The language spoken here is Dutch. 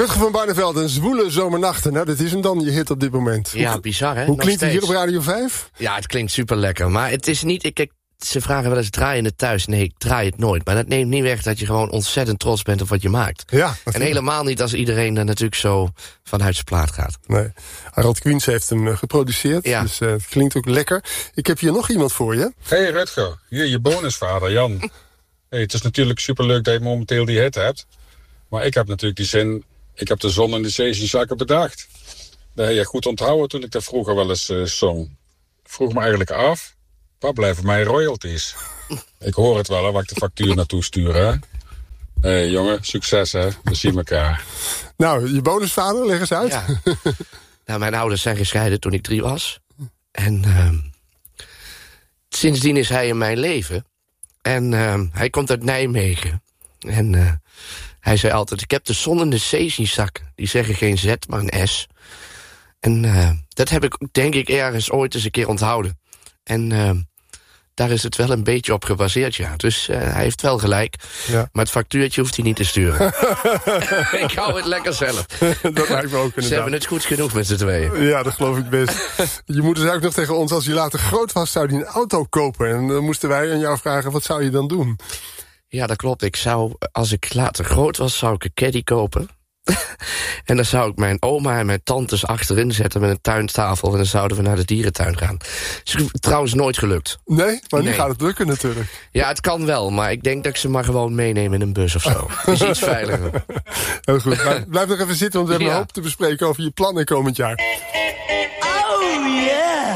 Rutger van Barneveld, een zwoele zomernachten. Nou, dit is hem dan, je hit op dit moment. Ja, bizar, hè? Hoe klinkt het hier op Radio 5? Ja, het klinkt super lekker. Maar het is niet... Kijk, ze vragen wel eens, draai je het thuis? Nee, ik draai het nooit. Maar dat neemt niet weg dat je gewoon ontzettend trots bent op wat je maakt. Ja. En helemaal niet als iedereen er natuurlijk zo vanuit zijn plaat gaat. Nee. Harold Queens heeft hem geproduceerd, ja. Dus het klinkt ook lekker. Ik heb hier nog iemand voor je. Hey Rutger, hier je bonusvader Jan. Hey, het is natuurlijk superleuk dat je momenteel die hit hebt. Maar ik heb natuurlijk die zin, ik heb de zon en de zee zien zakken bedacht. Dat heb je goed onthouden toen ik dat vroeger wel eens zong. Vroeg me eigenlijk af, waar blijven mijn royalties? Ik hoor het wel, hè, waar ik de factuur naartoe stuur, hè. Hey, jongen, succes, hè. We zien elkaar. Nou, je bonusvader, leg eens uit. Ja. Nou, mijn ouders zijn gescheiden toen ik 3 was. En sindsdien is hij in mijn leven. En hij komt uit Nijmegen. En hij zei altijd, ik heb de zon en de zee zien zakken. Die zeggen geen Z, maar een S. En dat heb ik, denk ik, ergens ooit eens een keer onthouden. En daar is het wel een beetje op gebaseerd, ja. Dus hij heeft wel gelijk. Ja. Maar het factuurtje hoeft hij niet te sturen. Ik hou het lekker zelf. Dat lijkt me ook inderdaad. Ze hebben het goed genoeg met z'n tweeën. Ja, dat geloof ik best. Je moeder zei ook nog tegen ons, als je later groot was, zou hij een auto kopen. En dan moesten wij aan jou vragen, wat zou je dan doen? Ja, dat klopt. Als ik later groot was, zou ik een caddy kopen. En dan zou ik mijn oma en mijn tantes achterin zetten met een tuintafel. En dan zouden we naar de dierentuin gaan. Is trouwens nooit gelukt. Nee? Maar nu gaat het lukken natuurlijk. Ja, het kan wel. Maar ik denk dat ik ze maar gewoon meeneem in een bus of zo. Dat is iets veiliger. Heel goed. Maar blijf nog even zitten, want we hebben een hoop te bespreken over je plannen komend jaar. Oh yeah!